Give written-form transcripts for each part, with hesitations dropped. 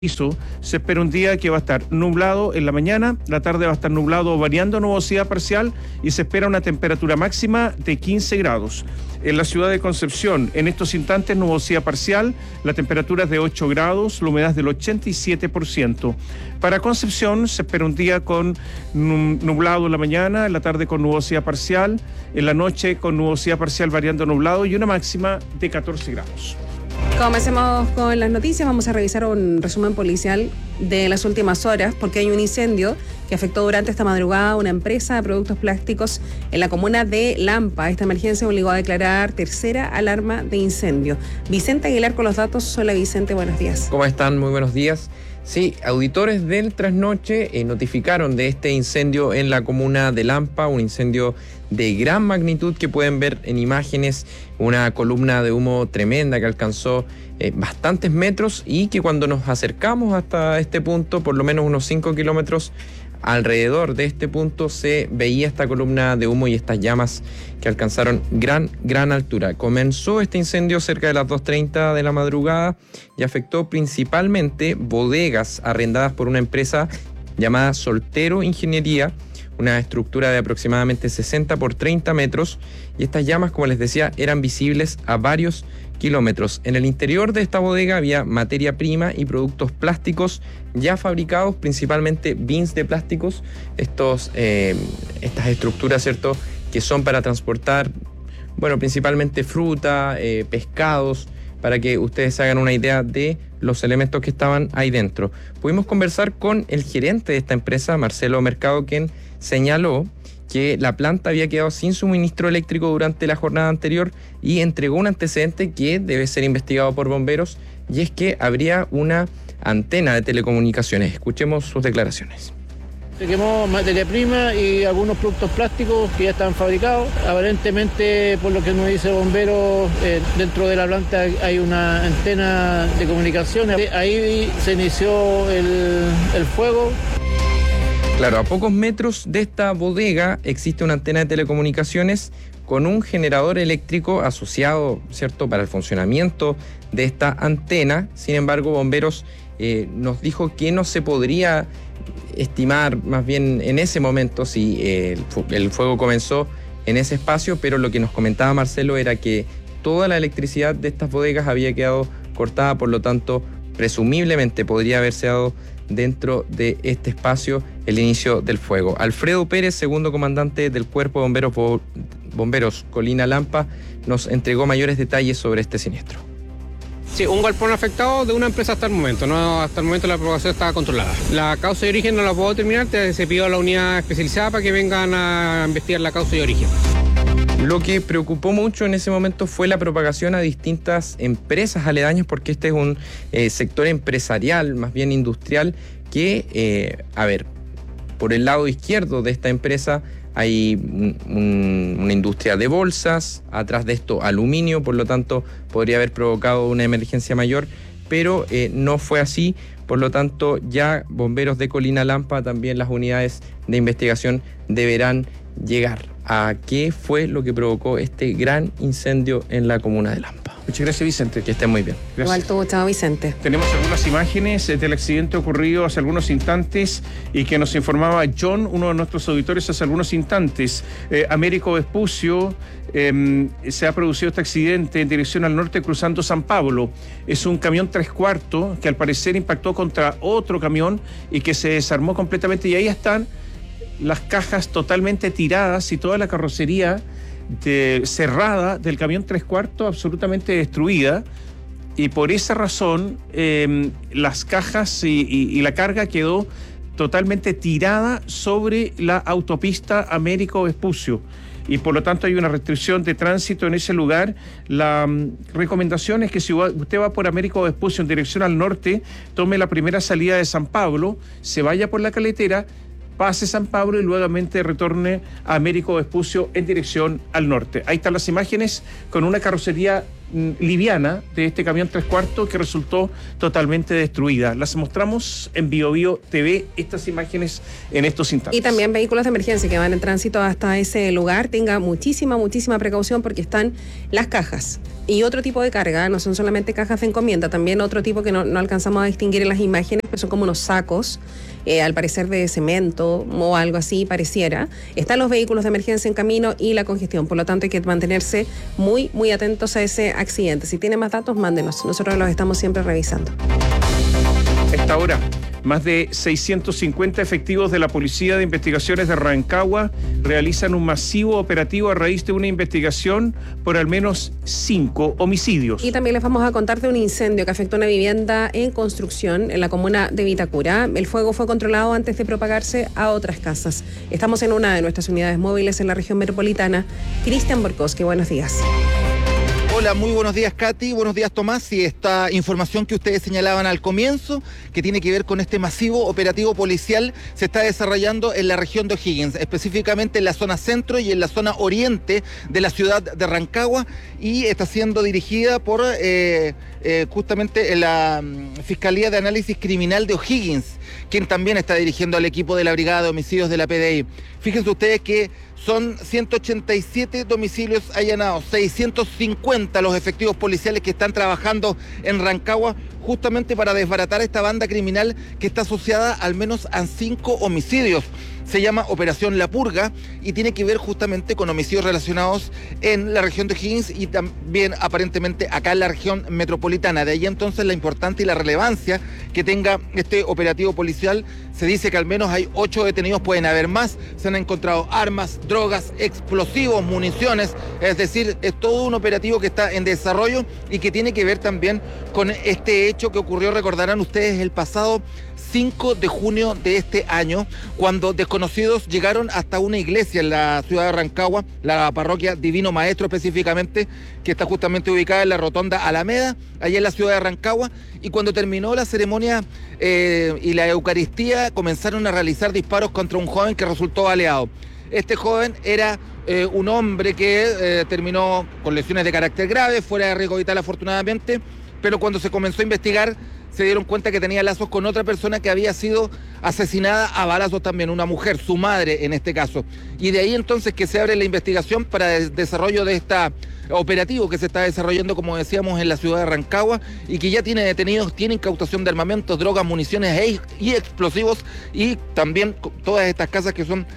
Se espera un día que va a estar nublado en la mañana, la tarde va a estar nublado variando nubosidad parcial y se espera una temperatura máxima de 15 grados. En la ciudad de Concepción, en estos instantes nubosidad parcial, la temperatura es de 8 grados, la humedad es del 87%. Para Concepción se espera un día con nublado en la mañana, en la tarde con nubosidad parcial, en la noche con nubosidad parcial variando nublado y una máxima de 14 grados. Comencemos con las noticias. Vamos a revisar un resumen policial de las últimas horas porque hay un incendio que afectó durante esta madrugada a una empresa de productos plásticos en la comuna de Lampa. Esta emergencia obligó a declarar tercera alarma de incendio. Vicente Aguilar con los datos. Hola Vicente, buenos días. ¿Cómo están? Muy buenos días. Sí, auditores del Trasnoche notificaron de este incendio en la comuna de Lampa, un incendio de gran magnitud que pueden ver en imágenes, una columna de humo tremenda que alcanzó bastantes metros y que cuando nos acercamos hasta este punto, por lo menos unos 5 kilómetros alrededor de este punto, se veía esta columna de humo y estas llamas que alcanzaron gran altura. Comenzó este incendio cerca de las 2:30 de la madrugada y afectó principalmente bodegas arrendadas por una empresa llamada Soltero Ingeniería, una estructura de aproximadamente 60 por 30 metros, y estas llamas, como les decía, eran visibles a varios kilómetros. En el interior de esta bodega había materia prima y productos plásticos ya fabricados, principalmente bins de plásticos, estas estructuras, ¿cierto?, que son para transportar, principalmente fruta, pescados, para que ustedes se hagan una idea de los elementos que estaban ahí dentro. Pudimos conversar con el gerente de esta empresa, Marcelo Mercado, quien señaló que la planta había quedado sin suministro eléctrico durante la jornada anterior y entregó un antecedente que debe ser investigado por bomberos, y es que habría una antena de telecomunicaciones. Escuchemos sus declaraciones. Se quemó materia prima y algunos productos plásticos que ya estaban fabricados. Aparentemente, por lo que nos dice bomberos, dentro de la planta hay una antena de comunicaciones. Ahí se inició el fuego. Claro, a pocos metros de esta bodega existe una antena de telecomunicaciones con un generador eléctrico asociado, ¿cierto?, para el funcionamiento de esta antena. Sin embargo, bomberos nos dijo que no se podría estimar más bien en ese momento si el fuego comenzó en ese espacio, pero lo que nos comentaba Marcelo era que toda la electricidad de estas bodegas había quedado cortada, por lo tanto, presumiblemente podría haberse dado dentro de este espacio el inicio del fuego. Alfredo Pérez, segundo comandante del Cuerpo de Bomberos Colina Lampa, nos entregó mayores detalles sobre este siniestro. Sí, un galpón afectado de una empresa hasta el momento. No, hasta el momento la propagación está controlada. La causa de origen no la puedo determinar, se pidió a la unidad especializada para que vengan a investigar la causa de origen. Lo que preocupó mucho en ese momento fue la propagación a distintas empresas aledañas, porque este es un sector empresarial, más bien industrial, que, por el lado izquierdo de esta empresa hay una industria de bolsas, atrás de esto aluminio, por lo tanto podría haber provocado una emergencia mayor, pero no fue así. Por lo tanto, ya bomberos de Colina Lampa, también las unidades de investigación deberán llegar a qué fue lo que provocó este gran incendio en la comuna de Lampa. Muchas gracias, Vicente. Que estén muy bien. Gracias. Igual tú, chao, Vicente. Tenemos algunas imágenes del accidente ocurrido hace algunos instantes y que nos informaba John, uno de nuestros auditores, hace algunos instantes. Américo Vespucio, se ha producido este accidente en dirección al norte cruzando San Pablo. Es un camión 3/4 que al parecer impactó contra otro camión y que se desarmó completamente, y ahí están las cajas totalmente tiradas y toda la carrocería cerrada del camión 3/4 absolutamente destruida, y por esa razón las cajas y la carga quedó totalmente tirada sobre la autopista Américo Vespucio, y por lo tanto hay una restricción de tránsito en ese lugar. La recomendación es que si usted va por Américo Vespucio en dirección al norte, tome la primera salida de San Pablo, se vaya por la Caletera, pase San Pablo y luego retorne a Américo Vespucio en dirección al norte. Ahí están las imágenes con una carrocería liviana de este camión 3/4 que resultó totalmente destruida. Las mostramos en BioBio TV, estas imágenes en estos instantes. Y también vehículos de emergencia que van en tránsito hasta ese lugar, tenga muchísima precaución porque están las cajas y otro tipo de carga, no son solamente cajas de encomienda, también otro tipo que no alcanzamos a distinguir en las imágenes, pero son como unos sacos, al parecer de cemento o algo así pareciera. Están los vehículos de emergencia en camino y la congestión, por lo tanto hay que mantenerse muy atentos a ese accidente. Si tiene más datos, mándenos, nosotros los estamos siempre revisando. A esta hora, más de 650 efectivos de la Policía de Investigaciones de Rancagua realizan un masivo operativo a raíz de una investigación por al menos 5 homicidios. Y también les vamos a contar de un incendio que afectó una vivienda en construcción en la comuna de Vitacura. El fuego fue controlado antes de propagarse a otras casas. Estamos en una de nuestras unidades móviles en la región metropolitana. Cristian Borkowski, buenos días. Hola, muy buenos días, Katy, buenos días, Tomás, y esta información que ustedes señalaban al comienzo, que tiene que ver con este masivo operativo policial, se está desarrollando en la región de O'Higgins, específicamente en la zona centro y en la zona oriente de la ciudad de Rancagua, y está siendo dirigida por justamente la Fiscalía de Análisis Criminal de O'Higgins, quien también está dirigiendo al equipo de la Brigada de Homicidios de la PDI. Fíjense ustedes que son 187 domicilios allanados, 650 los efectivos policiales que están trabajando en Rancagua justamente para desbaratar esta banda criminal que está asociada al menos a 5 homicidios. Se llama Operación La Purga y tiene que ver justamente con homicidios relacionados en la región de O'Higgins y también aparentemente acá en la región metropolitana. De ahí entonces la importancia y la relevancia que tenga este operativo policial. Se dice que al menos hay 8 detenidos, pueden haber más. Se han encontrado armas, drogas, explosivos, municiones. Es decir, es todo un operativo que está en desarrollo y que tiene que ver también con este hecho que ocurrió, recordarán ustedes, el pasado 5 de junio de este año, cuando desconocidos llegaron hasta una iglesia en la ciudad de Rancagua, la parroquia Divino Maestro específicamente, que está justamente ubicada en la rotonda Alameda, allá en la ciudad de Rancagua, y cuando terminó la ceremonia y la Eucaristía, comenzaron a realizar disparos contra un joven que resultó baleado. Este joven era un hombre que terminó con lesiones de carácter grave, fuera de riesgo vital afortunadamente, pero cuando se comenzó a investigar, se dieron cuenta que tenía lazos con otra persona que había sido asesinada a balazos también, una mujer, su madre en este caso. Y de ahí entonces que se abre la investigación para el desarrollo de este operativo que se está desarrollando, como decíamos, en la ciudad de Rancagua y que ya tiene detenidos, tiene incautación de armamentos, drogas, municiones y explosivos, y también todas estas casas que son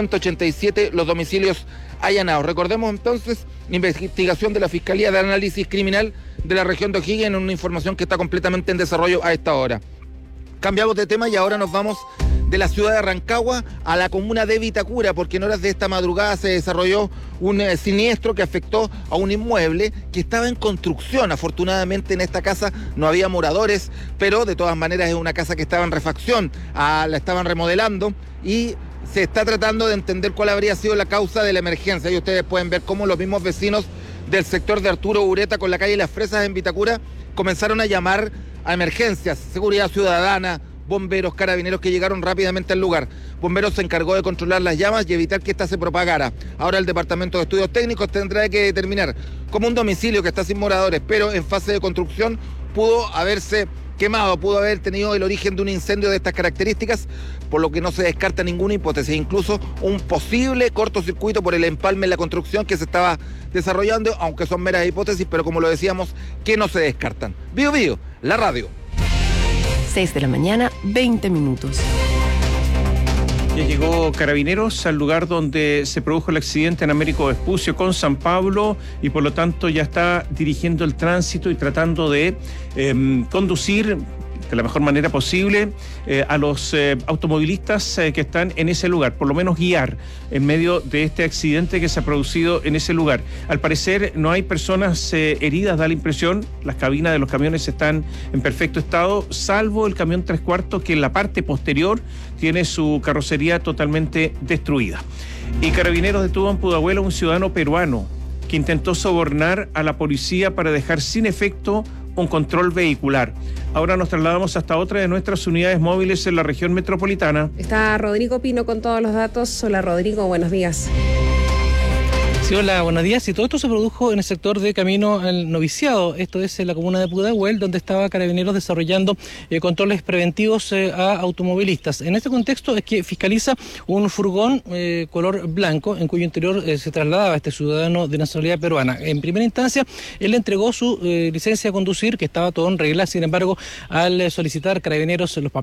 187 los domicilios allanados. Recordemos entonces, investigación de la Fiscalía de Análisis Criminal de la región de O'Higgins, en una información que está completamente en desarrollo a esta hora. Cambiamos de tema y ahora nos vamos de la ciudad de Rancagua a la comuna de Vitacura, porque en horas de esta madrugada se desarrolló un siniestro que afectó a un inmueble que estaba en construcción. Afortunadamente en esta casa no había moradores, pero de todas maneras es una casa que estaba en refacción, la estaban remodelando y se está tratando de entender cuál habría sido la causa de la emergencia. Y ustedes pueden ver cómo los mismos vecinos del sector de Arturo Ureta con la calle Las Fresas en Vitacura comenzaron a llamar a emergencias, seguridad ciudadana, bomberos, carabineros que llegaron rápidamente al lugar. Bomberos se encargó de controlar las llamas y evitar que ésta se propagara. Ahora el Departamento de Estudios Técnicos tendrá que determinar cómo un domicilio que está sin moradores, pero en fase de construcción, pudo haberse quemado, pudo haber tenido el origen de un incendio de estas características, por lo que no se descarta ninguna hipótesis, incluso un posible cortocircuito por el empalme en la construcción que se estaba desarrollando, aunque son meras hipótesis, pero como lo decíamos, que no se descartan. BioBio, la radio. 6 de la mañana, 20 minutos. Ya llegó Carabineros al lugar donde se produjo el accidente en Américo Vespucio con San Pablo y por lo tanto ya está dirigiendo el tránsito y tratando de conducir de la mejor manera posible a los automovilistas que están en ese lugar, por lo menos guiar en medio de este accidente que se ha producido en ese lugar. Al parecer no hay personas heridas, da la impresión, las cabinas de los camiones están en perfecto estado, salvo el camión 3/4 que en la parte posterior tiene su carrocería totalmente destruida. Y Carabineros detuvo en Pudahuel a un ciudadano peruano que intentó sobornar a la policía para dejar sin efecto un control vehicular. Ahora nos trasladamos hasta otra de nuestras unidades móviles en la región metropolitana. Está Rodrigo Pino con todos los datos. Hola Rodrigo, buenos días. Sí, hola, buenos días. Y todo esto se produjo en el sector de Camino al Noviciado. Esto es en la comuna de Pudahuel, donde estaba Carabineros desarrollando controles preventivos a automovilistas. En este contexto es que fiscaliza un furgón color blanco, en cuyo interior se trasladaba este ciudadano de nacionalidad peruana. En primera instancia, él le entregó su licencia de conducir, que estaba todo en regla. Sin embargo, al solicitar Carabineros los papeles